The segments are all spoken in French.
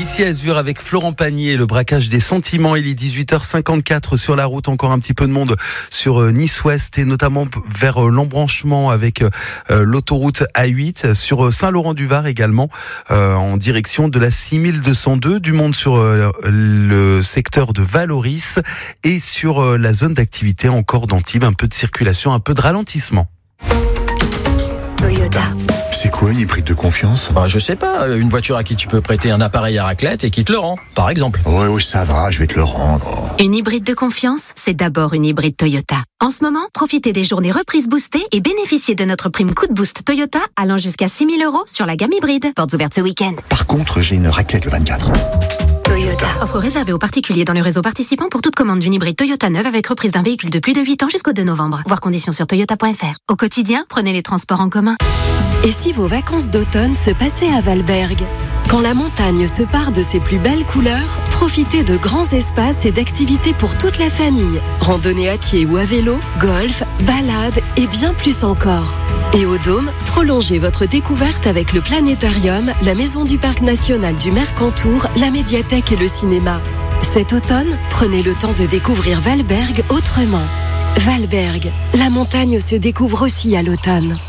Ici Azur avec Florent Pagny et le braquage des sentiments. Il est 18h54 sur la route. Encore un petit peu de monde sur Nice-Ouest et notamment vers l'embranchement avec l'autoroute A8 sur Saint-Laurent-du-Var également en direction de la 6202. Du monde sur le secteur de Valoris et sur la zone d'activité encore d'Antibes. Un peu de circulation, un peu de ralentissement. Toyota. C'est quoi une hybride de confiance ? Je sais pas, une voiture à qui tu peux prêter un appareil à raclette et qui te le rend, par exemple. Oui, ça va, je vais te le rendre. Une hybride de confiance, c'est d'abord une hybride Toyota. En ce moment, profitez des journées reprises boostées et bénéficiez de notre prime coup de boost Toyota allant jusqu'à 6 000 € sur la gamme hybride. Portes ouvertes ce week-end. Par contre, j'ai une raclette le 24. Toyota. Offre réservée aux particuliers dans le réseau participant pour toute commande d'une hybride Toyota neuve avec reprise d'un véhicule de plus de 8 ans jusqu'au 2 novembre. Voir conditions sur toyota.fr. Au quotidien, prenez les transports en commun. Et si vos vacances d'automne se passaient à Valberg ? Quand la montagne se pare de ses plus belles couleurs, profitez de grands espaces et d'activités pour toute la famille. Randonnée à pied ou à vélo, golf, balade et bien plus encore. Et au Dôme, prolongez votre découverte avec le planétarium, la maison du parc national du Mercantour, la médiathèque et le cinéma. Cet automne, prenez le temps de découvrir Valberg autrement. Valberg, la montagne se découvre aussi à l'automne.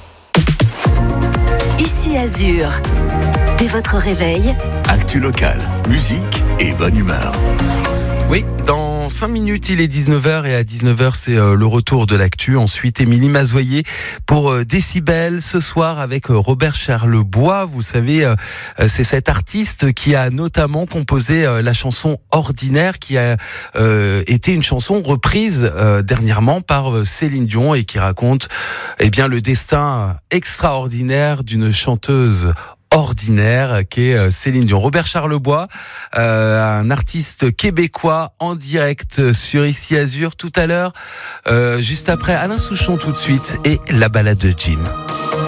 Ici Azur. Dès votre réveil, Actu locale, musique et bonne humeur. Oui, dans 5 minutes, il est 19h et à 19h, c'est le retour de l'actu. Ensuite, Émilie Mazoyer pour Décibel ce soir avec Robert Charlebois. Vous savez, c'est cet artiste qui a notamment composé la chanson Ordinaire qui a été une chanson reprise dernièrement par Céline Dion et qui raconte le destin extraordinaire d'une chanteuse ordinaire qu'est Céline Dion. Robert Charlebois, un artiste québécois en direct sur Ici Azur tout à l'heure, juste après Alain Souchon tout de suite et la balade de Jim.